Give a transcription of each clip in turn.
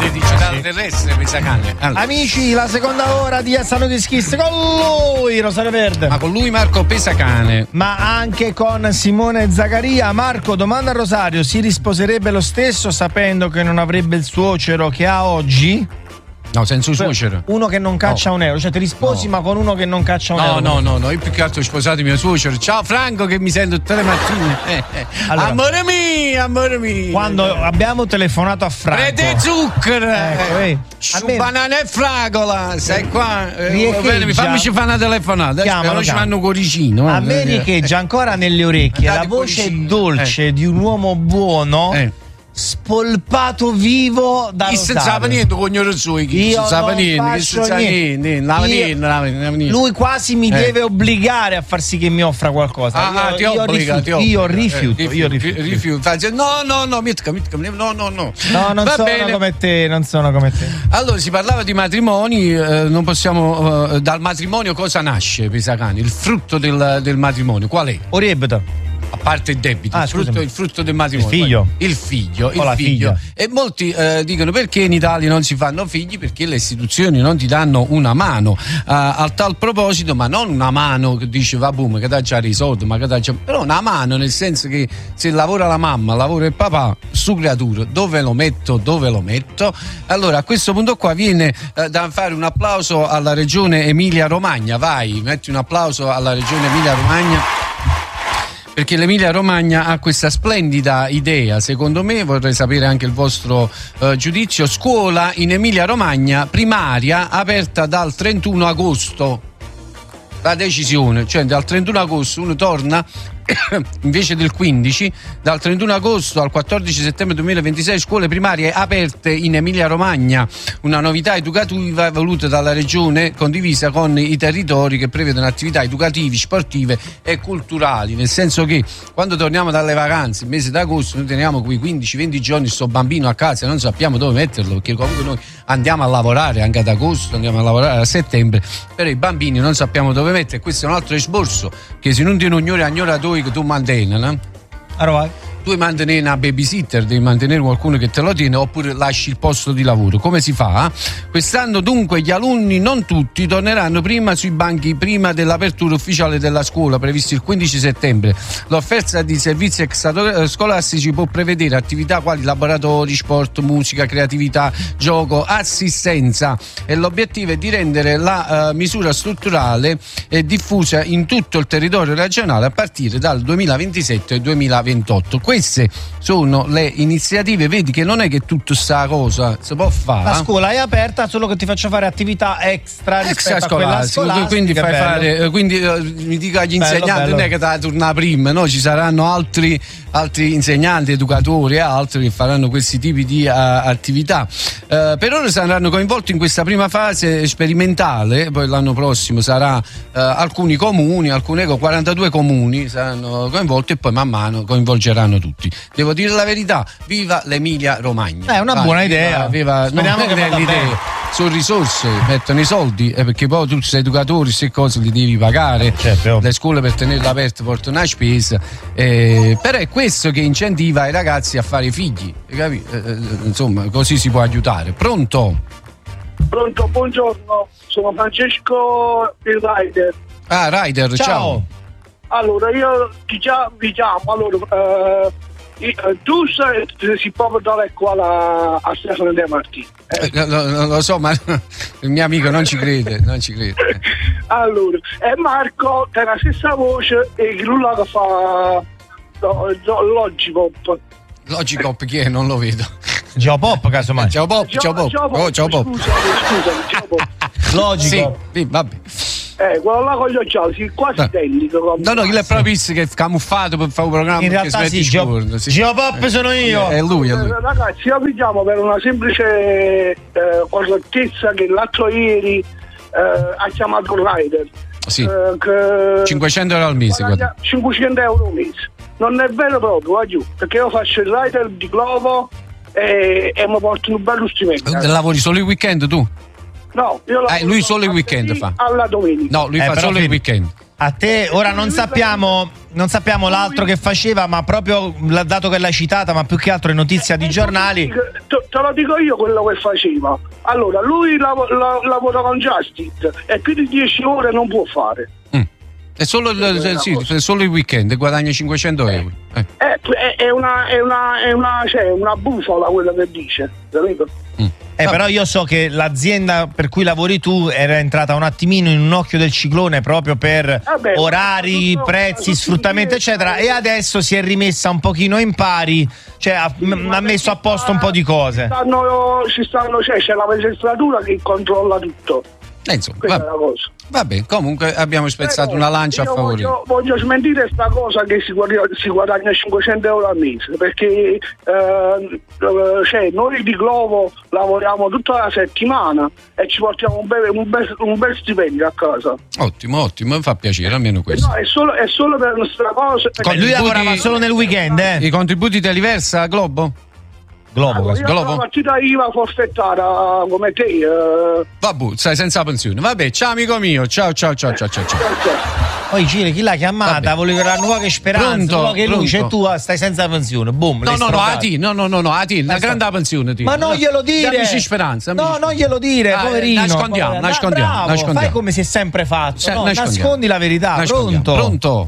navigante digitale terrestre, Pesacane. Allora. Amici, la seconda ora di Assano di Schis con lui, Rosario Verde. Ma con lui Marco Pesacane. Ma anche con Simone Zaccaria. Marco, domanda a Rosario: si risposerebbe lo stesso sapendo che non avrebbe il suocero che ha oggi? No, senza il suocero. Uno che non caccia un euro, cioè ti risposi ma con uno che non caccia un euro. No, io più che altro ho sposato mio suocero. Ciao Franco che mi sento tutte le mattine. Allora, amore mio. Quando abbiamo telefonato a Franco. Prete zucchero. Banana e fragola. Sei qua. Fammici fare una telefonata. Però ci fanno cuoricino. A me riecheggia ancora nelle orecchie la voce dolce di un uomo buono. Spolpato vivo da Rosario. Chi senza niente cognore suo, chi senza niente. Lui quasi mi deve obbligare a far sì che mi offra qualcosa. Io rifiuto. No, mitka. No. No, non sono come te. Allora, si parlava di matrimoni, non possiamo dal matrimonio cosa nasce, Pesacani? Il frutto del matrimonio, qual è? Oriebito. A parte il debito, il frutto del matrimonio. Il figlio. E molti dicono perché in Italia non si fanno figli, perché le istituzioni non ti danno una mano. A tal proposito, ma non una mano che dice vabbè, che dà già risolto, ma che dà già. Però una mano nel senso che se lavora la mamma, lavora il papà, su creatura, dove lo metto? Allora a questo punto qua viene da fare un applauso alla regione Emilia Romagna. Vai, metti un applauso alla regione Emilia Romagna. Perché l'Emilia Romagna ha questa splendida idea, secondo me, vorrei sapere anche il vostro giudizio. Scuola in Emilia Romagna primaria aperta dal 31 agosto. La decisione, cioè dal 31 agosto uno torna invece del 15, dal 31 agosto al 14 settembre 2026 scuole primarie aperte in Emilia Romagna, una novità educativa voluta dalla regione condivisa con i territori, che prevedono attività educative, sportive e culturali, nel senso che quando torniamo dalle vacanze il mese d'agosto noi teniamo qui 15-20 giorni sto bambino a casa e non sappiamo dove metterlo, perché comunque noi andiamo a lavorare anche ad agosto, andiamo a lavorare a settembre, però i bambini non sappiamo dove mettere. Questo è un altro esborso che se non ti ignora che tu mantieni, no? Allora, tu devi mantenere una babysitter, devi mantenere qualcuno che te lo tiene, oppure lasci il posto di lavoro. Come si fa? Quest'anno dunque gli alunni, non tutti, torneranno prima sui banchi prima dell'apertura ufficiale della scuola, previsto il 15 settembre. L'offerta di servizi extrascolastici può prevedere attività quali laboratori, sport, musica, creatività, gioco, assistenza, e l'obiettivo è di rendere la misura strutturale diffusa in tutto il territorio regionale a partire dal 2027 e 2028. Queste sono le iniziative, vedi che non è che tutto sta cosa si può fare. La scuola è aperta, solo che ti faccio fare attività extra rispetto a quella scolastica. Quindi fai fare, mi dico agli insegnanti, non è che da tornare prima, no? Ci saranno altri insegnanti, educatori e altri che faranno questi tipi di attività. Per ora saranno coinvolti in questa prima fase sperimentale, poi l'anno prossimo sarà alcuni comuni, 42 comuni saranno coinvolti e poi man mano coinvolgeranno tutti. Devo dire la verità, viva l'Emilia Romagna. È una buona idea. Speriamo che le idee sono risorse, mettono i soldi, perché poi tu sei educatori, queste cose li devi pagare. Certo. Le scuole per tenerle aperte portano una spesa, però è questo che incentiva i ragazzi a fare figli, insomma, così si può aiutare. Pronto, buongiorno, sono Francesco il Rider. Rider, ciao. Allora, io vi chiamo, tu si può dare qua a Stefano De Martini. Lo so, ma il mio amico non ci crede. Allora, e Marco ha la stessa voce e lui che fa Logipop. Logipop chi è? Non lo vedo. Geopop, casomai. Geopop. Scusami, Geopop. Logipop. Sì, vabbè. Quello là con gli occhiali, quasi identico. No, chi è proprio che è camuffato per fare un programma. In realtà sì, Geopop sono io. È lui. Ragazzi, io vi chiamo per una semplice correttezza che l'altro ieri ha chiamato il Rider. Sì. 500 euro al mese. 500 euro al mese. Non è vero proprio, perché io faccio il Rider di Glovo e mi porto un bello strumento. Lavori solo il weekend tu? No, io lui solo il weekend fa. Alla domenica. No, lui fa solo il weekend. A te ora non sappiamo l'altro che faceva, ma proprio dato che l'hai citata, ma più che altro è notizia di giornali. Te lo dico io quello che faceva. Allora, lui lavora con Justice e più di 10 ore non può fare. È solo il weekend, guadagna 500 euro. È una bufala quella che dice, capito? Però io so che l'azienda per cui lavori tu era entrata un attimino in un occhio del ciclone proprio per orari, prezzi, sfruttamento eccetera, e adesso si è rimessa un pochino in pari, cioè ha messo a posto un po' di cose. C'è la magistratura che controlla tutto. Insomma, vabbè, comunque abbiamo spezzato una lancia a favore. Voglio smentire sta cosa che si guadagna 500 euro al mese, perché noi di Glovo lavoriamo tutta la settimana e ci portiamo un bel stipendio a casa. Ottimo, mi fa piacere almeno questo. No, è solo per questa cosa. Lui lavorava solo nel weekend, I contributi te li versa Globo? Globo. La partita IVA forfettata come te. Vabbè, stai senza pensione. Vabbè, ciao amico mio. Ciao. Poi Cire, chi l'ha chiamata? Voleva la nuova che speranza, nuova che luce, e tu stai senza pensione. Boom. No, a te, la grande pensione. Ma non glielo dire. Dammici speranza. No, non glielo dire, poverino. Nascondiamo. Fai come si è sempre fatto. Nascondi la verità. Pronto?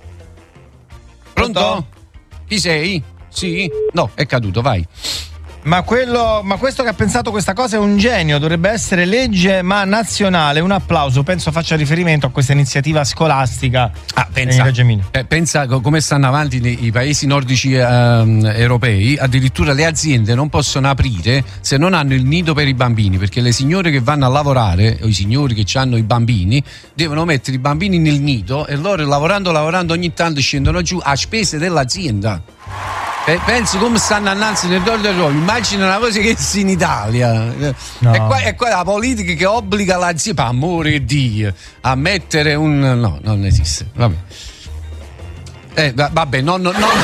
Chi sei? Sì? No, è caduto, vai. Ma questo che ha pensato questa cosa è un genio, dovrebbe essere legge ma nazionale. Un applauso, penso faccia riferimento a questa iniziativa scolastica. Pensa come stanno avanti i paesi nordici europei. Addirittura le aziende non possono aprire se non hanno il nido per i bambini, perché le signore che vanno a lavorare o i signori che hanno i bambini devono mettere i bambini nel nido e loro lavorando ogni tanto scendono giù a spese dell'azienda. Pensi come stanno annanzi nel dolore. Immagina una cosa che è in Italia. No. È qua la politica che obbliga l'azienda, per amore di Dio, a mettere un. No, non esiste. Vabbè, no.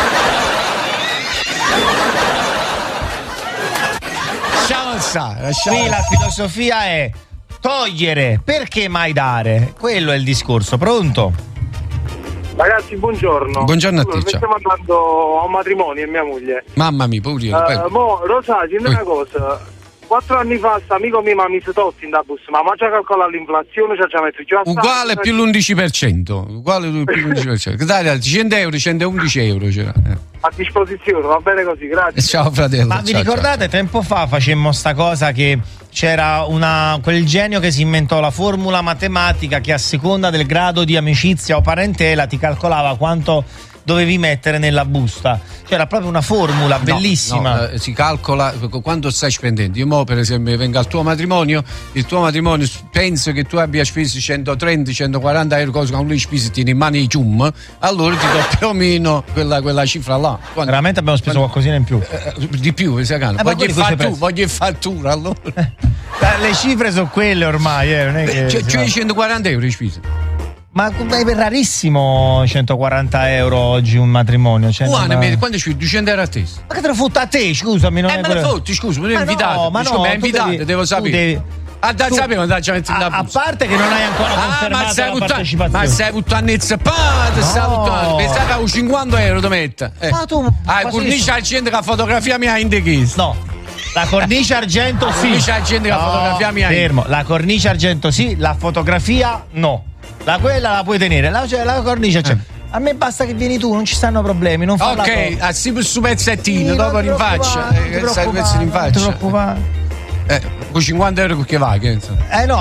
Lasciamo stare. Qui la filosofia è togliere, perché mai dare? Quello è il discorso. Pronto? Ragazzi, buongiorno. Buongiorno a te. Stiamo andando a un matrimonio e mia moglie. Mamma mia, pure io. Rosario, una cosa. 4 anni fa, sto amico mio mi ha messo totti in da bus, ma già calcolare l'inflazione, ci ha messo già. Uguale più l'11%. Uguale più l'11%. Dai, 100 euro, 111 euro. A disposizione, va bene così, grazie. Ciao fratello. Ma vi ricordate tempo fa facemmo sta cosa che c'era quel genio che si inventò la formula matematica che a seconda del grado di amicizia o parentela ti calcolava quanto dovevi mettere nella busta. C'era proprio una formula bellissima. Si calcola quanto stai spendendo. Io per esempio vengo al tuo matrimonio, il tuo matrimonio penso che tu abbia speso 130-140 euro, cosa con lui spesi tieni in mano i cium, allora ti do più o meno quella cifra là. Veramente abbiamo speso qualcosina in più. Di più, voglio fattura allora. Le cifre sono quelle ormai, non è che cioè 140 euro hai speso. Ma è rarissimo 140 euro oggi un matrimonio. Quando ci 200 euro a te? Ma che te lo fotti a te, scusami? Non me lo fotti, scusa, mi hai invitato. Ma no, mi hai invitato, devo sapere. Sapevo, a parte che non hai ancora confermato la partecipazione. Ma sei avuto a Pensavo 50 euro da mettere. Ma tu cornice argento che fotografia mia in chiesto. No. La cornice argento sì. La cornice argento che fotografia mia. Fermo, la cornice argento sì, la fotografia no. Quella la puoi tenere, la cornice c'è. A me basta che vieni tu, non ci stanno problemi, non farla. Ok, assimo su pezzettino, sì, dopo rinfaccia. Sai pezzo rinfaccia. Non ti preoccupare. Con 50 euro che va, che no.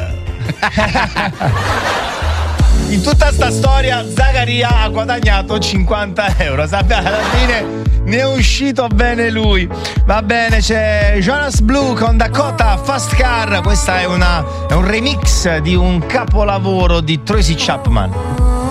In tutta sta storia Zaccaria ha guadagnato 50 euro. Sappiamo, alla fine ne è uscito bene lui. Va bene, c'è Jonas Blue con Dakota Fast Car. Questa è un remix di un capolavoro di Tracy Chapman.